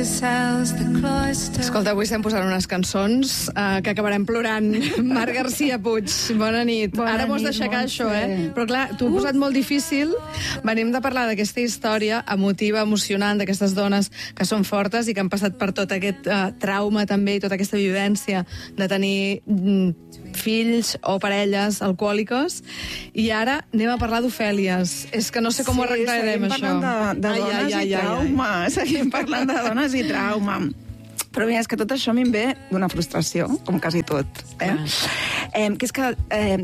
Escolta, avui estem posant unes cançons que acabarem plorant. Marc Garcia Puig, bona nit. Ara m'ho has d'aixecar, això, Però clar, t'ho he posat molt difícil. Venim de parlar d'aquesta història emotiva, emocionant, d'aquestes dones que són fortes i que han passat per tot aquest trauma també i tota aquesta vivència de tenir fills o parelles alcohòliques. I ara anem a parlar d'Ofèlies. És que no sé com ho arreglarem, això. Seguim parlant de dones i trauma. Seguim parlant de dones i trauma. Però mira, és que tot això a mi em ve d'una frustració, com quasi tot. Que és que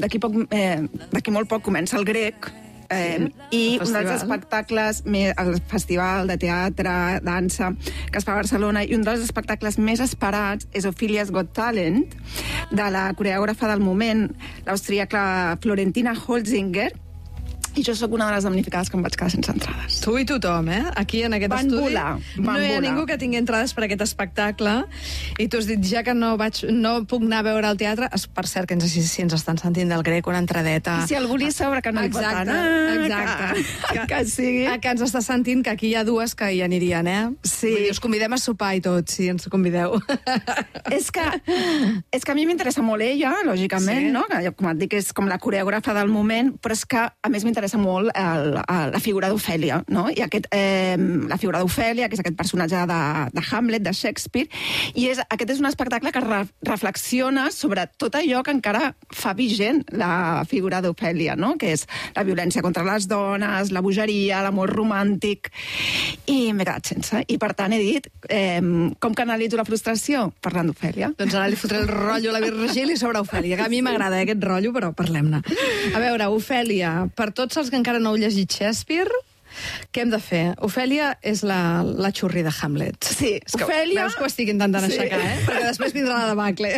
d'aquí molt poc comença el Grec, i un dels espectacles, el festival de teatre, dansa, que es fa a Barcelona, i un dels espectacles més esperats és Ophelia's Got Talent, de la coreògrafa del moment, l'austríaca Florentina Holzinger, i jo sóc una de les damnificades que em vaig quedar sense entrades. Tu i tothom, Aquí, en aquest estudi. No hi ha ningú que tingui entrades per aquest espectacle, i tu has dit, ja que no puc anar a veure el teatre, per cert, que si ens estan sentint del Grec, una entradeta. I si algú li sobra que no hi pot anar. Exacte. Que sigui. Que ens està sentint, que aquí hi ha dues que hi anirien, Sí. Vull dir, us convidem a sopar i tot, si ens convideu. És que a mi m'interessa molt ella, lògicament, no? Que, com et dic, és com la coreògrafa del moment, però és que, a més, m'interessa molt la figura d'Ofèlia, no? I la figura d'Ofèlia, que és aquest personatge de Hamlet, de Shakespeare, i aquest és un espectacle que reflexiona sobre tot allò que encara fa vigent la figura d'Ofèlia, no? Que és la violència contra les dones, la bogeria, l'amor romàntic, i m'he quedat sense. I per tant he dit, com canalitzo la frustració? Parlant d'Ofèlia. Doncs ara li fotré el rotllo a la Virgili sobre Ofèlia, que a mi m'agrada aquest rotllo, però parlem-ne. A veure, Ofèlia, per tots els que encara no heu llegit Shakespeare, què hem de fer? Ofèlia és la xurri de Hamlet. Sí, és que Ofèlia... Veus que ho estic intentant aixecar, Perquè després vindrà la debacle.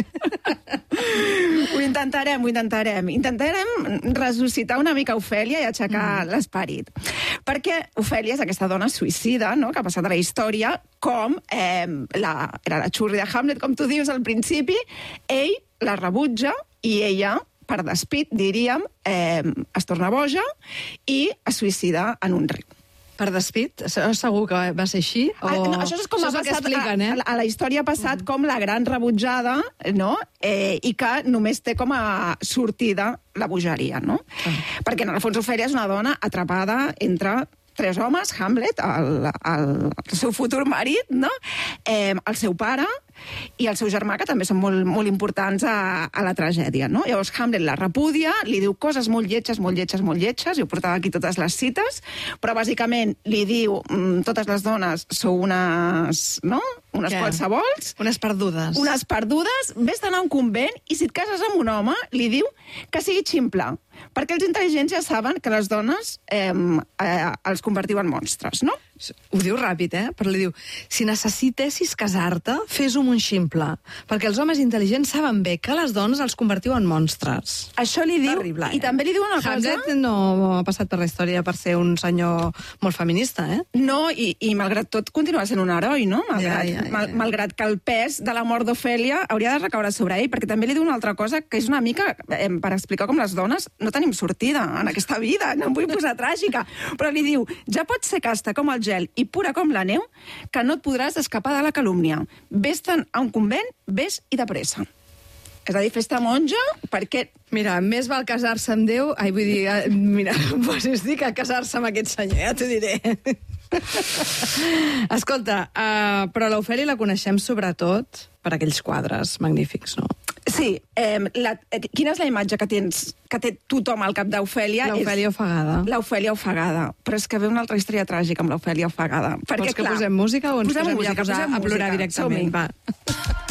Ho intentarem. Intentarem ressuscitar una mica Ofèlia i aixecar l'esperit. Perquè Ofèlia és aquesta dona suïcida, no?, que ha passat a la història com era la xurri de Hamlet, com tu dius al principi, ell la rebutja i ella, per despit, diríem, es torna boja i es suïcida en un riu. Per despit? Segur que va ser així? No, això és com això és el que expliquen, a la història ha passat com la gran rebutjada, no? I que només té com a sortida la bogeria, no? Perquè, en el fons, Ofèlia és una dona atrapada entre tres homes, Hamlet, el seu futur marit, no? El seu pare i el seu germà, que també són molt, molt importants a la tragèdia, no? Llavors Hamlet la repudia, li diu coses molt lletges, i ho portava aquí totes les cites, però bàsicament li diu totes les dones sou unes, no?, unes qualsevols. Unes perdudes. Unes perdudes, vés d'anar a un convent i si et cases amb un home, li diu que sigui ximple, perquè els intel·ligents ja saben que les dones els convertiu en monstres, no? Ho diu ràpid, però li diu, si necessitessis casar-te, fes-ho amb un ximple, perquè els homes intel·ligents saben bé que les dones els convertiu en monstres. Això li diu, terrible, i també li diu una cosa... Hamlet no ha passat per la història per ser un senyor molt feminista, No, i malgrat tot continua sent un heroi, no? Malgrat que el pes de la mort d'Ofèlia hauria de recaure sobre ell, perquè també li diu una altra cosa, que és una mica per explicar com les dones no tenim sortida en aquesta vida, no em vull posar tràgica, però li diu, ja pots ser casta com el gel i pura com la neu, que no et podràs escapar de la calúmnia. Vés-te'n a un convent, vés i de pressa. És a dir, fes-te monja, perquè... Mira, més val casar-se amb Déu... Ai, vull dir, mira, pues dir que casar-se amb aquest senyor, ja t'ho diré. Escolta, però l'Ofèlia la coneixem sobretot per aquells quadres magnífics, no? Sí. Quina és la imatge que té tothom al cap d'Ofèlia? L'Ofèlia ofegada. L'Ofèlia ofegada. Però és que ve una altra història tràgica amb l'Ofèlia ofegada. Vols que posem música o ens posem ja a plorar directament? Va.